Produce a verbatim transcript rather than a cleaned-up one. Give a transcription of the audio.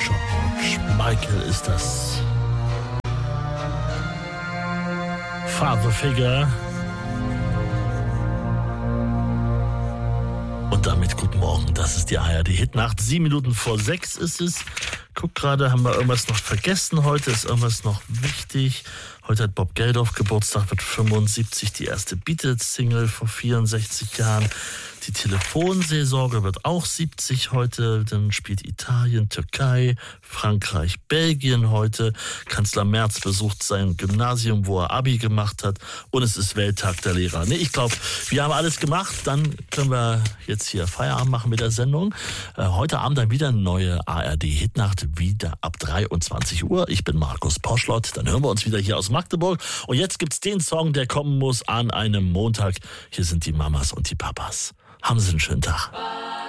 George Michael ist das. Father Figure. Und damit guten Morgen, das ist die A R D Hitnacht. Sieben Minuten vor sechs ist es. Guck gerade, haben wir irgendwas noch vergessen heute? Ist irgendwas noch wichtig? Heute hat Bob Geldof Geburtstag, wird fünfundsiebzig, die erste Beatles-Single vor vierundsechzig Jahren. Die Telefonseelsorge wird auch siebzig heute. Dann spielt Italien, Türkei, Frankreich, Belgien heute. Kanzler Merz besucht sein Gymnasium, wo er Abi gemacht hat. Und es ist Welttag der Lehrer. Nee, ich glaube, wir haben alles gemacht. Dann können wir jetzt hier Feierabend machen mit der Sendung. Äh, heute Abend dann wieder eine neue A R D-Hitnacht, wieder ab dreiundzwanzig Uhr. Ich bin Markus Poschlott. Dann hören wir uns wieder hier aus Magdeburg. Und jetzt gibt's den Song, der kommen muss an einem Montag. Hier sind die Mamas und die Papas. Haben Sie einen schönen Tag.